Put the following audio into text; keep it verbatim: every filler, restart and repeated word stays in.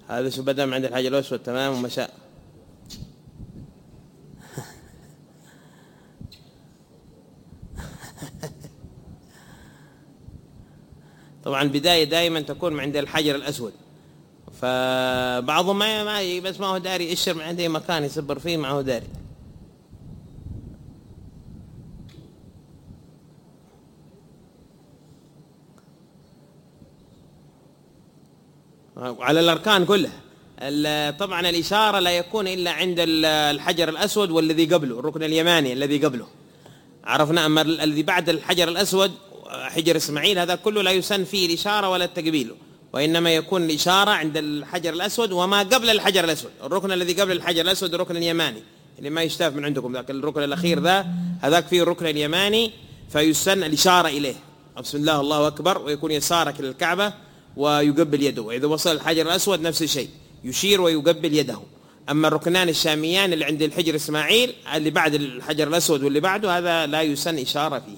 هذا شو بدأ عند الحجر الأسود تمام ومشاء. طبعا البداية دائما تكون عند الحجر الأسود، فبعضهم ما ما بس ما هو داري يشر من عنده مكان يصبر فيه، ما هو داري. على الأركان كلها. طبعا الإشارة لا يكون إلا عند الحجر الأسود والذي قبله الركن اليماني الذي قبله، عرفنا. أما الذي بعد الحجر الأسود حجر إسماعيل هذا كله لا يسن فيه الإشارة ولا التقبيل، وإنما يكون الإشارة عند الحجر الأسود وما قبل الحجر الأسود. الركن الذي قبل الحجر الأسود الركن اليماني اللي ما يشتاف من عندكم، ذاك الركن الأخير ذا هذاك فيه الركن اليماني، فيسن الإشارة إليه بسم الله الله أكبر، ويكون يسارك للكعبة ويقبل يده. وإذا وصل الحجر الأسود نفس الشيء يشير ويقبل يده. أما الركنان الشاميان اللي عند الحجر إسماعيل اللي بعد الحجر الأسود واللي بعده هذا لا يسن إشارة فيه.